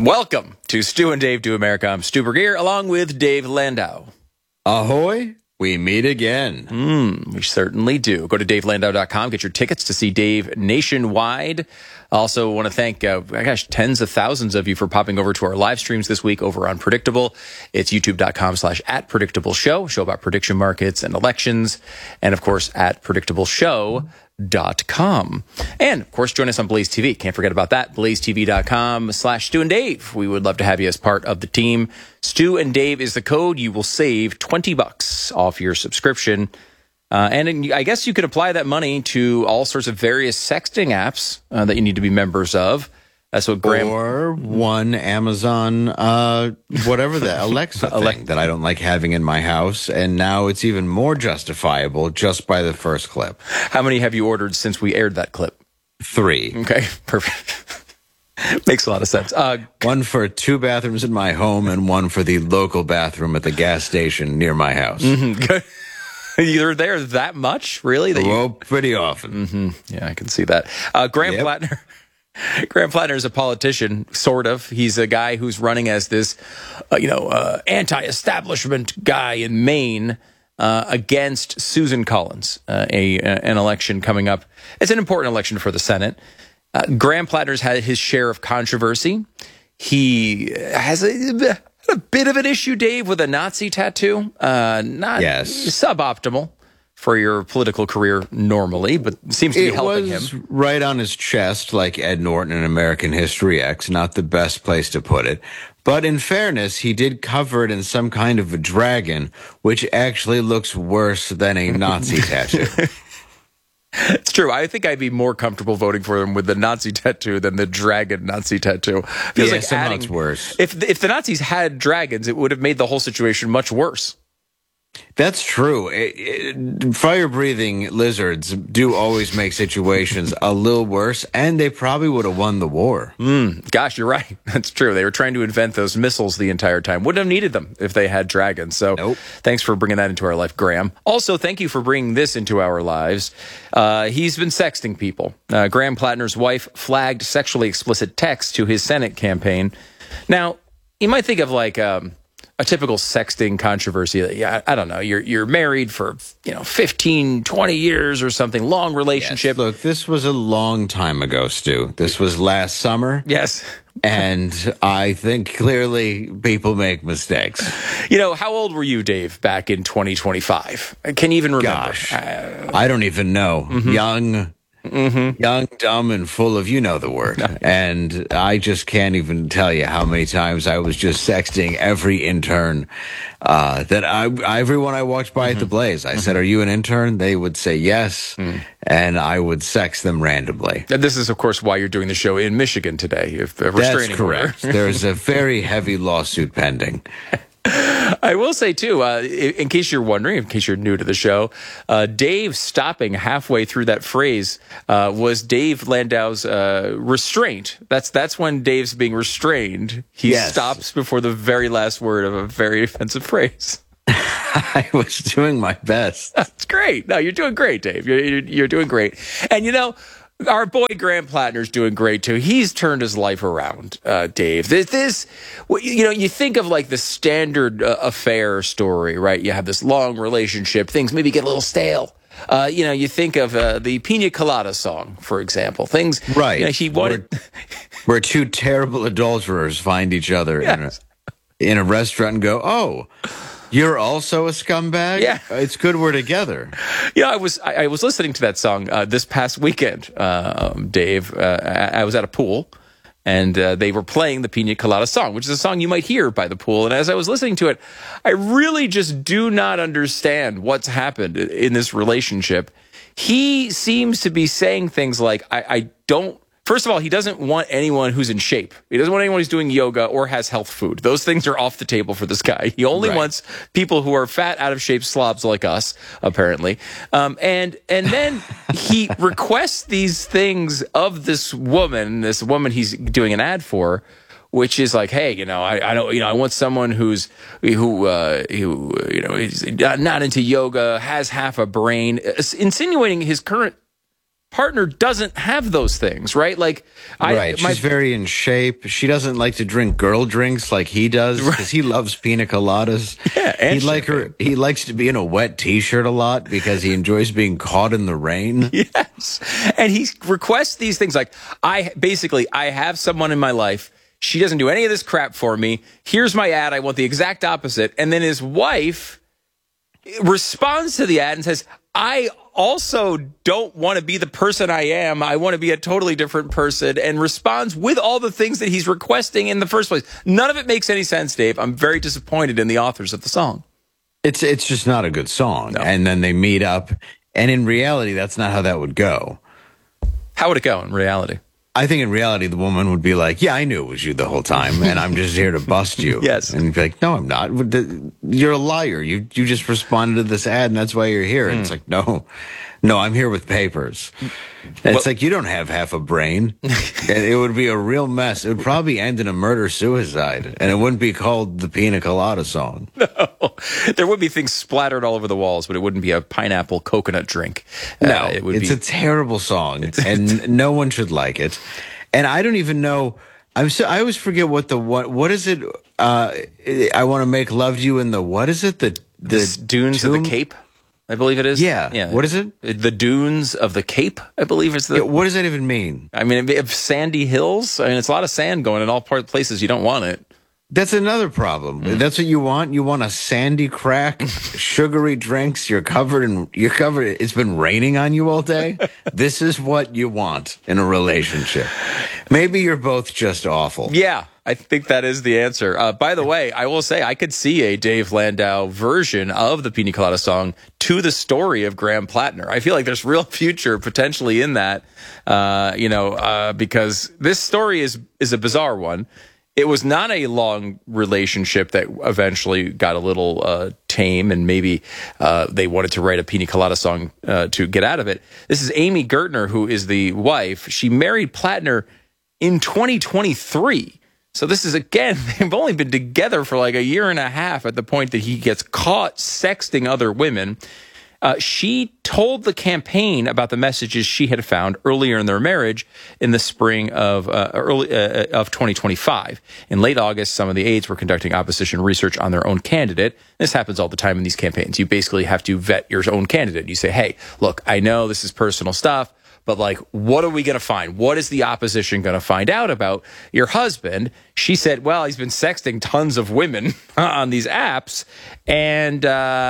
Welcome to Stu and Dave Do America. I'm Stu Burgier, along with Dave Landau. Ahoy, we meet again. We certainly do. Go to davelandau.com, get your tickets to see Dave nationwide. Also want to thank, tens of thousands of you for popping over to our live streams this week over on Predictable. It's youtube.com/@PredictableShow, show about prediction markets and elections, and of course at PredictableShow.com. And of course, join us on Blaze TV. Can't forget about that. BlazeTV.com/Stu and Dave. We would love to have you as part of the team. Stu and Dave is the code. You will save $20 off your subscription. And I guess you could apply that money to all sorts of various sexting apps that you need to be members of. That's what Graham... Or one Amazon, whatever the Alexa thing that I don't like having in my house. And now it's even more justifiable just by the first clip. How many have you ordered since we aired that clip? 3. Okay, perfect. Makes a lot of sense. One for 2 bathrooms in my home and one for the local bathroom at the gas station near my house. Good. You're there that much? Really? Pretty often. Yeah, I can see that. Graham Plattner. Graham Plattner is a politician, sort of. He's a guy who's running as this, anti-establishment guy in Maine against Susan Collins, an election coming up. It's an important election for the Senate. Graham Plattner's had his share of controversy. He has a bit of an issue, Dave, with a Nazi tattoo. Suboptimal for your political career normally, but seems to be helping him. It was right on his chest, like Ed Norton in American History X. Not the best place to put it. But in fairness, he did cover it in some kind of a dragon, which actually looks worse than a Nazi tattoo. It's true. I think I'd be more comfortable voting for him with the Nazi tattoo than the dragon Nazi tattoo. Feels like somehow it's worse. If the Nazis had dragons, it would have made the whole situation much worse. That's true. Fire-breathing lizards do always make situations a little worse, and they probably would have won the war. Gosh, you're right. That's true. They were trying to invent those missiles the entire time. Wouldn't have needed them if they had dragons. So Thanks for bringing that into our life, Graham. Also, thank you for bringing this into our lives. He's been sexting people. Graham Plattner's wife flagged sexually explicit texts to his Senate campaign. Now, you might think of like... a typical sexting controversy. Yeah, I don't know. You're married for 15, 20 years or something. Long relationship. Yes, look, this was a long time ago, Stu. This was last summer. Yes. And I think clearly people make mistakes. How old were you, Dave, back in 2025? I can't even remember. Gosh, I don't even know. Young, dumb, and full of the word. And I just can't even tell you how many times I was just sexting every intern everyone I walked by at the Blaze. I said, "Are you an intern?" They would say yes, and I would sex them randomly. And this is, of course, why you're doing the show in Michigan today. If the restraining correct. There's a very heavy lawsuit pending. I will say, too, in case you're wondering, in case you're new to the show, Dave stopping halfway through that phrase was Dave Landau's restraint. That's when Dave's being restrained. He stops before the very last word of a very offensive phrase. I was doing my best. That's great. No, you're doing great, Dave. You're doing great. And, our boy Graham Plattner's doing great, too. He's turned his life around, Dave. You think of like the standard affair story, right? You have this long relationship. Things maybe get a little stale. You think of the Pina Colada song, for example. Things, right. He wanted... where 2 terrible adulterers find each other in a restaurant and go, "Oh, you're also a scumbag?" Yeah. It's good we're together. I was listening to that song this past weekend, Dave. I was at a pool, and they were playing the Pina Colada song, which is a song you might hear by the pool. And as I was listening to it, I really just do not understand what's happened in this relationship. He seems to be saying things like, I don't... First of all, he doesn't want anyone who's in shape. He doesn't want anyone who's doing yoga or has health food. Those things are off the table for this guy. He only wants people who are fat, out of shape slobs like us, apparently. And then he requests these things of this woman he's doing an ad for, which is like, hey, I want someone who's not into yoga, has half a brain, insinuating his current partner doesn't have those things, right? Like, She's very in shape. She doesn't like to drink girl drinks like he does because he loves pina coladas. Yeah, and he likes to be in a wet T-shirt a lot because he enjoys being caught in the rain. Yes, and he requests these things like, I have someone in my life. She doesn't do any of this crap for me. Here's my ad. I want the exact opposite. And then his wife responds to the ad and says, I also don't want to be the person I am. I want to be a totally different person, and responds with all the things that he's requesting in the first place. None of it makes any sense, Dave. I'm very disappointed in the authors of the song. It's just not a good song. No. And then they meet up, and in reality, that's not how that would go. How would it go in reality? I think in reality, the woman would be like, yeah, I knew it was you the whole time, and I'm just here to bust you. Yes. And you'd be like, no, I'm not. You're a liar. You just responded to this ad, and that's why you're here. And it's like, no, I'm here with papers. And it's like, you don't have half a brain. And it would be a real mess. It would probably end in a murder-suicide, and it wouldn't be called the Pina Colada song. No. There would be things splattered all over the walls, but it wouldn't be a pineapple coconut drink. No, it's a terrible song, and no one should like it. And I don't even know. I always forget what is it? I want to make love to you in the what is it? The Dunes of the Cape, I believe it is. Yeah. What is it? The Dunes of the Cape, I believe is the. Yeah, what does that even mean? I mean, if sandy hills. I mean, it's a lot of sand going in all places you don't want it. That's another problem. That's what you want. You want a sandy crack, sugary drinks. You're covered. It's been raining on you all day. This is what you want in a relationship. Maybe you're both just awful. Yeah, I think that is the answer. By the way, I will say I could see a Dave Landau version of the Pina Colada song to the story of Graham Plattner. I feel like there's real future potentially in that, because this story is a bizarre one. It was not a long relationship that eventually got a little tame, and maybe they wanted to write a Pina Colada song to get out of it. This is Amy Gertner, who is the wife. She married Plattner in 2023. So this is, again, they've only been together for like a year and a half at the point that he gets caught sexting other women. She told the campaign about the messages she had found earlier in their marriage in the spring of 2025. In late August, some of the aides were conducting opposition research on their own candidate. This happens all the time in these campaigns. You basically have to vet your own candidate. You say, hey, look, I know this is personal stuff, but like, what are we going to find? What is the opposition going to find out about your husband? She said, well, he's been sexting tons of women on these apps. And,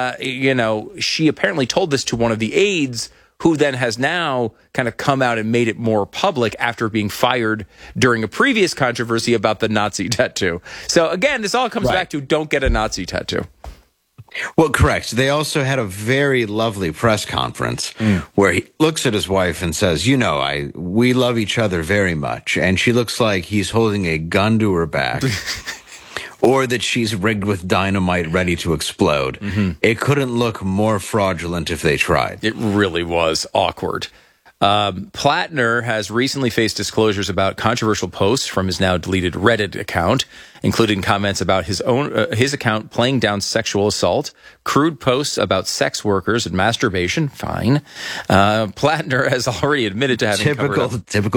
she apparently told this to one of the aides, who then has now kind of come out and made it more public after being fired during a previous controversy about the Nazi tattoo. So again, this all comes back to don't get a Nazi tattoo. Well, correct. They also had a very lovely press conference where he looks at his wife and says, we love each other very much. And she looks like he's holding a gun to her back or that she's rigged with dynamite ready to explode. Mm-hmm. It couldn't look more fraudulent if they tried. It really was awkward. Plattner has recently faced disclosures about controversial posts from his now deleted Reddit account, including comments about his account playing down sexual assault, crude posts about sex workers and masturbation. Fine. Plattner has already admitted to having typical